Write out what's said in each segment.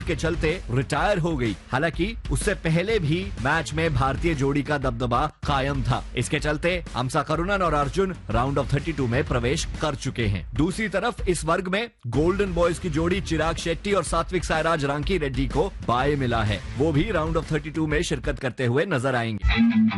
के चलते रिटायर हो गई। हालांकि उससे पहले भी मैच में भारतीय जोड़ी का दबदबा कायम था। इसके चलते हम्सा करुणन और अर्जुन राउंड ऑफ 32 में प्रवेश कर चुके हैं। दूसरी तरफ इस वर्ग में गोल्डन बॉयज की जोड़ी चिराग शेट्टी और सात्विक साईराज रांकी रेड्डी को बाय मिला है। वो भी राउंड ऑफ 32 में शिरकत करते हुए नजर आएंगे।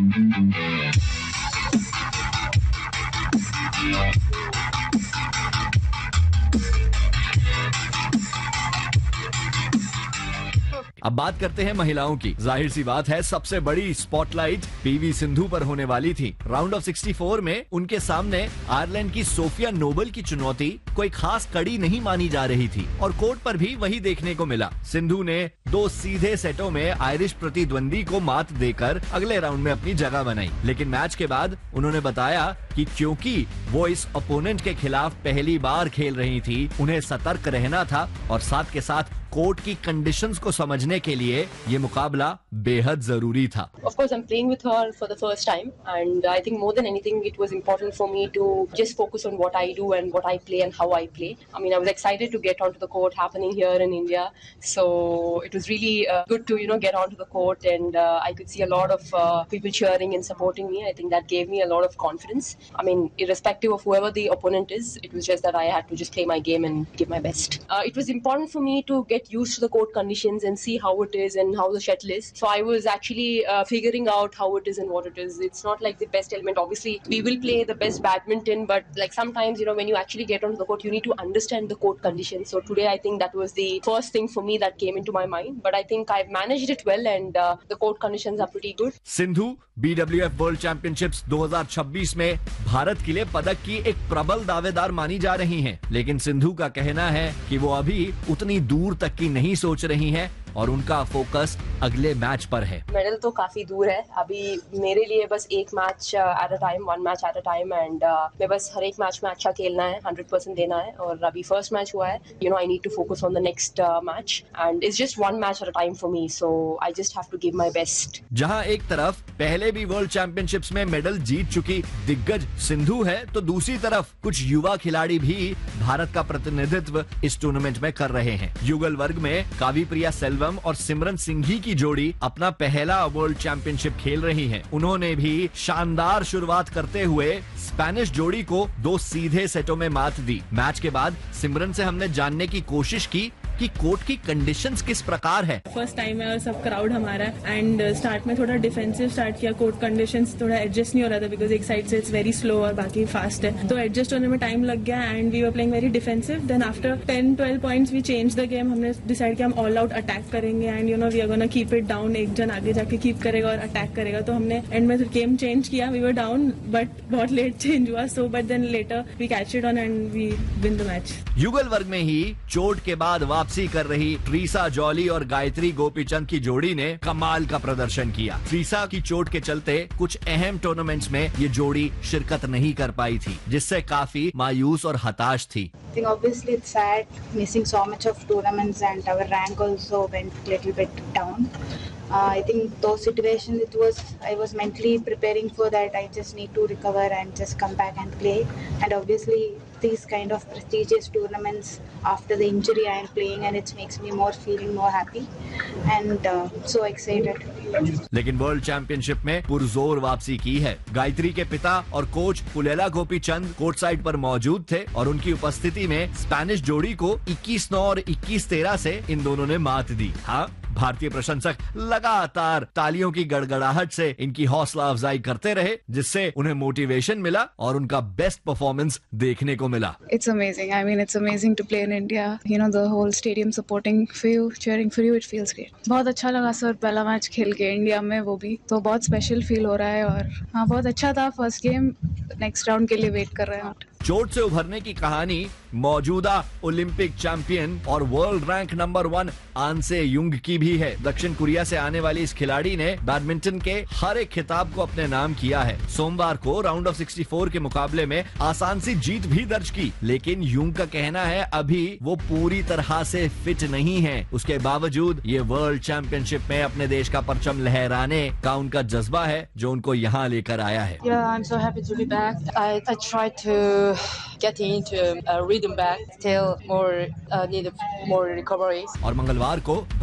अब बात करते हैं महिलाओं की। जाहिर सी बात है सबसे बड़ी स्पॉटलाइट पीवी सिंधु पर होने वाली थी। राउंड ऑफ 64 में उनके सामने आयरलैंड की सोफिया नोबल की चुनौती कोई खास कड़ी नहीं मानी जा रही थी और कोर्ट पर भी वही देखने को मिला। सिंधु ने 2 सीधे सेटों में आयरिश प्रतिद्वंदी को मात देकर अगले राउंड में अपनी जगह बनाई। लेकिन मैच के बाद उन्होंने बताया कि क्योंकि वो इस ओपोनेंट के खिलाफ पहली बार खेल रही थी, उन्हें सतर्क रहना था और साथ के साथ कोर्ट की कंडीशंस को समझने के लिए ये मुकाबला बेहद जरूरी था। Of course, I'm playing with her for the first time, and I think more than anything, it was important for me to just focus on what I do and what I play and how I play. I mean, I was excited to get onto the court happening here in India, so it was really good to get onto the court, and I could see a lot of people cheering and supporting me. I think that gave me a lot of confidence. I mean, irrespective of whoever the opponent is, it was just that I had to just play my game and give my best. It was important for me to get used to the court conditions and see how it is and how the shuttle is. So I was actually figuring out how it is and what it is. It's not like the best element. Obviously, we will play the best badminton, but like sometimes, when you actually get onto the court, you need to understand the court conditions. So today, I think that was the first thing for me that came into my mind. But I think I've managed it well, and the court conditions are pretty good. Sindhu BWF world championships 2026 में भारत के लिए पदक की एक प्रबल दावेदार मानी जा रही हैं। लेकिन सिंधु का कहना है कि वो अभी उतनी दूर तक की नहीं सोच रही हैं और उनका फोकस अगले मैच पर है। मेडल तो काफी दूर है। अभी मेरे लिए बस एक match at a time, 1 match at a time, and मैं बस हर एक मैच में अच्छा खेलना है, 100% देना है। और अभी फर्स्ट मैच हुआ है, I need to focus on the next match, and it's just 1 match at a time for me, so I just have to give my best. जहां एक तरफ पहले भी वर्ल्ड चैंपियनशिप्स में मेडल जीत चुकी दिग्गज सिंधु है, तो दूसरी तरफ कुछ युवा खिलाड़ी भी भारत का प्रतिनिधित्व इस टूर्नामेंट में कर रहे हैं। युगल वर्ग में कावी प्रिया सेल्वम और सिमरन सिंघी की जोड़ी अपना पहला वर्ल्ड चैंपियनशिप खेल रही हैं। उन्होंने भी शानदार शुरुआत करते हुए स्पेनिश जोड़ी को 2 सीधे सेटों में मात दी। मैच के बाद सिमरन से हमने जानने की कोशिश की कि कोर्ट की कंडीशंस किस प्रकार है। फर्स्ट टाइम है और सब क्राउड हमारा, एंड स्टार्ट में थोड़ा डिफेंसिव स्टार्ट किया। कोर्ट कंडीशंस थोड़ा एडजस्ट नहीं हो रहा था, बिकॉज एक साइड से इट्स वेरी स्लो और बाकी फास्ट है, तो एडजस्ट होने में टाइम लग गया, and we were playing very defensive. Then after 10-12 points we change the game. हमने डिसाइड किया हम ऑल आउट अटैक करेंगे, and we are gonna keep it down. एक जन आगे जाके कीप करेगा और अटैक करेगा, तो हमने एंड में गेम चेंज किया। वी वर डाउन, बट बहुत लेट चेंज हुआ, so but then later we catch it on and we win the match. युगल वर्ग में ही चोट के बाद वापसी कर रही ट्रीसा जॉली और गायत्री गोपीचंद की जोड़ी ने कमाल का प्रदर्शन किया। ट्रीसा की चोट के चलते कुछ अहम टूर्नामेंट्स में ये जोड़ी शिरकत नहीं कर पाई थी, जिससे काफी मायूस और हताश थी। I think obviously it's sad missing so much of tournaments, and our rank also went little bit down. I think those situations, I was mentally preparing for that. I just need to recover and just come back and play. And obviously these kind of prestigious tournaments after the injury I am playing, and it makes me feeling more happy and so excited. लेकिन world championship में पुरजोर वापसी की है। गायत्री के पिता और coach Pullela Gopichand court side पर मौजूद थे और उनकी उपस्थिति में स्पेनिश जोड़ी को 21-9 और 21-13 से इन दोनों ने मात दी। हाँ, भारतीय प्रशंसक लगातार तालियों की गड़गड़ाहट से इनकी हौसला अफजाई करते रहे, जिससे उन्हें मोटिवेशन मिला और उनका बेस्ट परफॉर्मेंस देखने को मिला। It's amazing. I mean, it's amazing to play in India. The whole stadium supporting for you, cheering for you. It feels great. बहुत अच्छा लगा सर, पहला मैच खेल के इंडिया में, वो भी तो बहुत स्पेशल फील हो रहा है। और हाँ, बहुत अच्छा था फर्स्ट गेम। नेक्स्ट राउंड के लिए वेट कर रहे हैं। चोट से उभरने की कहानी मौजूदा ओलंपिक चैंपियन और वर्ल्ड रैंक नंबर 1 आनसे युंग की भी है। दक्षिण कोरिया से आने वाली इस खिलाड़ी ने बैडमिंटन के हर एक खिताब को अपने नाम किया है। सोमवार को राउंड ऑफ 64 के मुकाबले में आसान सी जीत भी दर्ज की, लेकिन युंग का कहना है अभी वो पूरी तरह से फिट नहीं है। उसके बावजूद ये वर्ल्ड चैंपियनशिप में अपने देश का परचम लहराने का उनका जज्बा है जो उनको यहाँ लेकर आया है। Yeah, I'm so happy to be back. I tried to getting into rhythm back. Still more need more recovery. और मंगलवार को